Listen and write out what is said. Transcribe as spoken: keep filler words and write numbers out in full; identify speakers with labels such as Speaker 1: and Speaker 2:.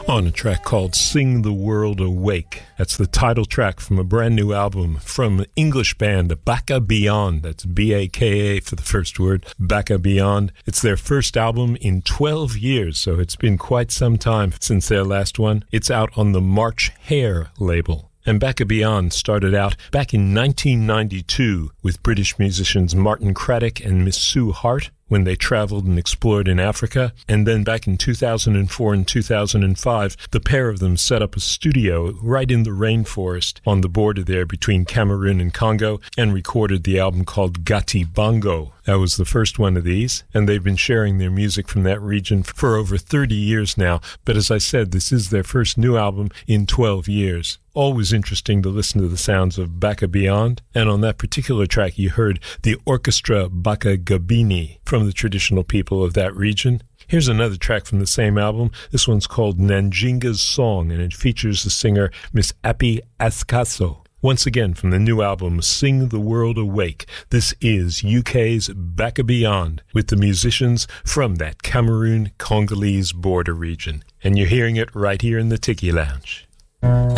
Speaker 1: On a track called Sing the World Awake. That's the title track from a brand new album from English band Baka Beyond. That's B A K A for the first word, Baka Beyond. It's their first album in twelve years, so it's been quite some time since their last one. It's out on the March Hare label. And Baka Beyond started out back in nineteen ninety-two with British musicians Martin Craddock and Miss Sue Hart when they traveled and explored in Africa. And then back in two thousand four and two thousand five, the pair of them set up a studio right in the rainforest on the border there between Cameroon and Congo and recorded the album called Gati Bongo. That was the first one of these, and they've been sharing their music from that region for over thirty years now. But as I said, this is their first new album in twelve years. Always interesting to listen to the sounds of Baka Beyond. And on that particular track, you heard the orchestra Baka Gabini from the traditional people of that region. Here's another track from the same album. This one's called Nanjinga's Song, and it features the singer Miss Appy Ascaso. Once again, from the new album, Sing the World Awake, this is U K's Baka Beyond with the musicians from that Cameroon-Congolese border region. And you're hearing it right here in the Tiki Lounge.